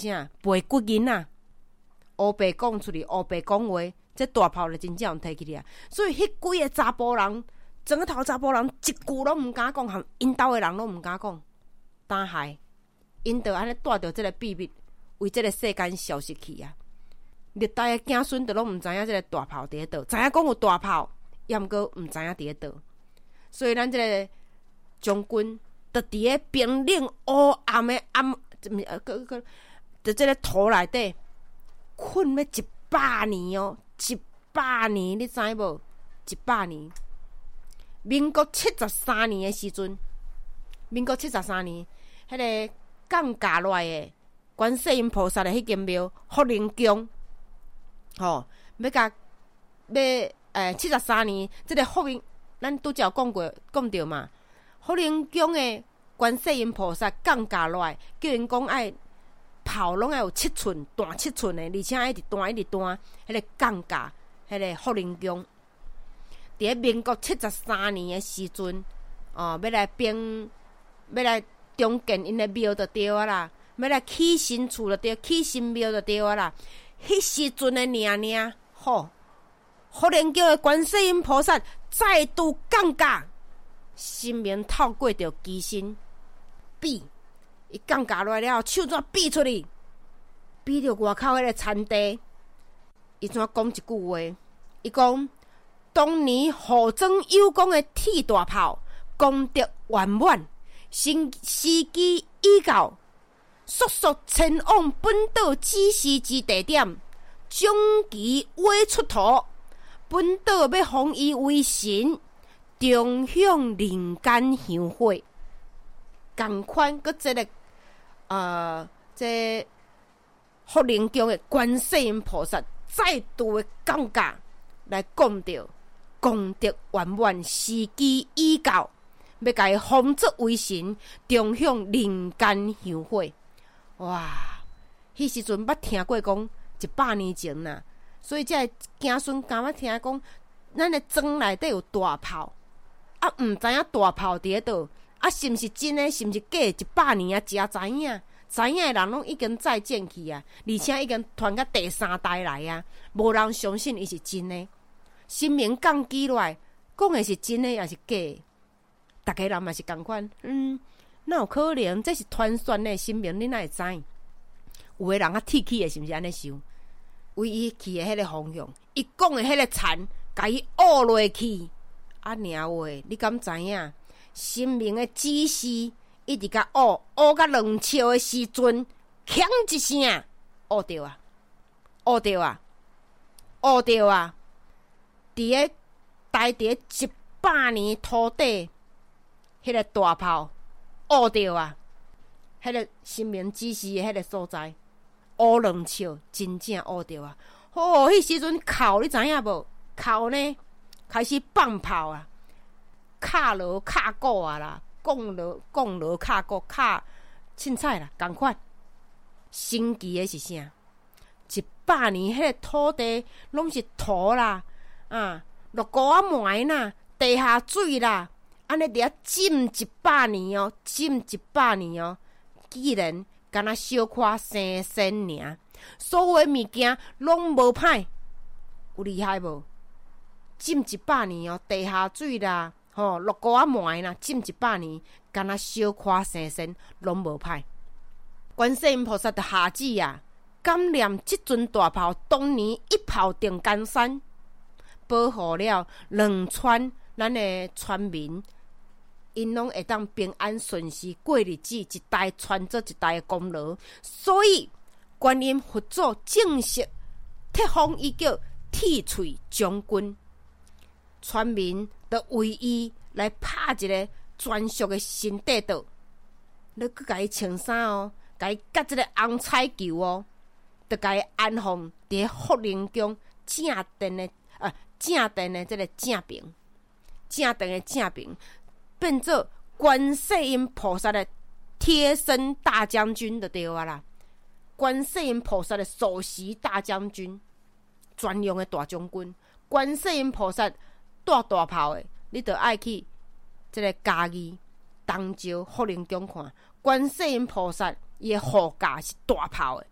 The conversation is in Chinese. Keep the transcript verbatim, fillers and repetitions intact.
啥？背骨囡仔，乌白讲出去，乌白讲话，这大炮就真正有摕起嚟啊！所以迄几个查甫人，整个头查甫人一句拢毋敢讲，含因兜的人拢毋敢讲，胆害，因着安尼带着这个秘密，为这个世间消失去啊！历代的子孙都拢毋知影这个大炮伫咧倒，知影讲有大炮，也毋过毋知影伫咧倒，所以咱这个将军就伫咧冰冷黑暗的暗，呃，个个，伫这个土内底困要一百年哦，一百年，你知无？一百年。民国七十三年的时阵，民国七十三年，迄、那个降价落来的观世音菩萨的迄间庙福灵宫。吼、哦，要甲要诶，七十三年，即、这个福灵，咱拄则有讲过，讲着嘛。福灵宫的观世音菩萨降价落来，叫因讲爱炮拢爱有七寸，大七寸的，而且爱一直弹一直弹，迄、那个降价，迄、那个福灵宫，伫咧民国七十三年的时阵，哦，要来并，要来重建因的庙就对啊啦，要来起新厝就对，起新庙就对啊啦。迄时阵的娘娘，吼，福灵宫的观世音菩萨再度降价，神明透过着机身比，伊降价落来了，手怎比出去？比着外口迄个田地，伊怎讲一句话？伊讲：当年护庄有功的铁大炮，功德圆满，时时机已到。速速前往本岛指示之地点，将其画出图。本岛要封伊为神，重享人间香火。同款，搁这个呃，这福灵宫的观世音菩萨再度的降价来讲着功德圆满，时机已到，要甲伊封作为神，重享人间香火。哇！迄时阵捌听过讲一百年前呐，所以这子孙敢捌听讲，咱的庄内底有大炮，啊，毋知影大炮伫咧倒，啊，是毋是真诶？是毋是假？一百年啊，才知影，知影诶人拢已经再见去啊，而且已经传到第三代来啊，无人相信伊是真诶。神明降记落来，讲诶是真诶，也是假的？逐个人嘛是共款，嗯。哪有可能？这是传说的神明，你哪会知？有的人啊，铁起的，是毋是安尼想？为伊去的迄个方向，伊讲的迄个田，甲伊挖落去。啊，娘话，你敢知影？神明的指示，一直甲挖，挖到两笑的时阵，锵一声，挖着啊，挖着啊，挖着啊！伫咧待伫一百年土地，迄个大炮。挖着啊！迄、那个神明指示的迄个所在，挖两笑，真正挖着啊！哦，迄时阵哭，你知影无？哭呢，开始放炮啊，卡锣卡鼓啊啦，讲锣讲锣卡鼓卡凊彩啦，共款。神奇的是啥？一百年迄个土地拢是土啦，啊，落谷仔糜啦，地下水啦。安尼伫遐浸一百年哦，浸一百年哦，既然敢若小可生鲜尔，所有的物件拢无歹，有厉害无？浸一百年哦，地下水啦，吼，落谷仔糜啦，浸一百年，敢若小可生鲜，拢无歹。观世音菩萨的下旨啊，感念即尊大炮当年一炮定江山，保护了两川咱的村民。因拢会当平安顺遂过日子，一代传做一代的功劳。所以观音佛祖正式册封伊叫铁喙将军，村民就为伊来拍一个专属的新地道。你佮甲伊穿衫哦，甲伊夹一个红彩球哦，就甲伊安放伫福灵宫正殿的啊正殿的这个正边，正殿的正边。变做观世音菩萨的贴身大将军就对啊啦，观世音菩萨的首席大将军，专用的大将军。观世音菩萨带大炮的，你就爱去这个嘉义东石福灵宫看，观世音菩萨伊的护驾是大炮的，